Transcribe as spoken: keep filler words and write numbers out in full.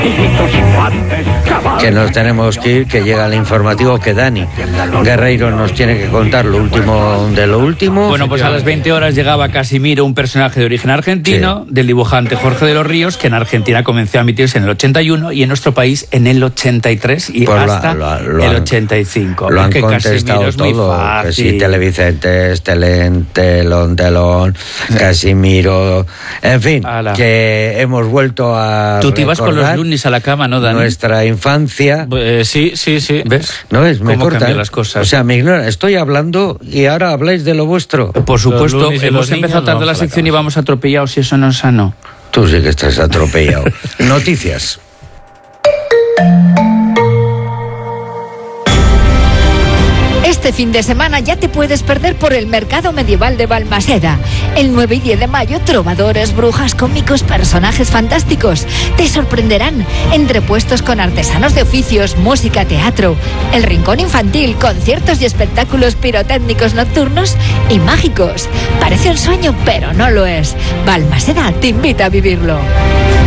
Que nos tenemos que ir, que llega el informativo, que Dani Guerreiro nos tiene que contar lo último de lo último. Bueno, pues a las veinte horas llegaba Casimiro, un personaje de origen argentino, sí, del dibujante Jorge de los Ríos, que en Argentina comenzó a emitirse en el ochenta y uno y en nuestro país en el ochenta y tres y pues hasta lo, lo, lo el han, ochenta y cinco. Lo han que contestado es todo, que sí, Televicentes, Telén, Telón, Telón, Casimiro, en fin, Ala. que hemos vuelto a Tú te ibas con los lunes a la cama, ¿no, Dani? Nuestra infancia. Eh, sí, sí, sí. ¿Ves? ¿No ves? Me ¿Cómo cortan cambian las cosas? O sea, me ignora. Estoy hablando y ahora habláis de lo vuestro. Por supuesto, hemos empezado tarde la sección y vamos atropellados y eso no es sano. Tú sí que estás atropellado. Noticias. Este fin de semana ya te puedes perder por el Mercado Medieval de Balmaseda. El nueve y diez de mayo, trovadores, brujas, cómicos, personajes fantásticos te sorprenderán entre puestos con artesanos de oficios, música, teatro, el rincón infantil, conciertos y espectáculos pirotécnicos nocturnos y mágicos. Parece un sueño, pero no lo es. Balmaseda te invita a vivirlo.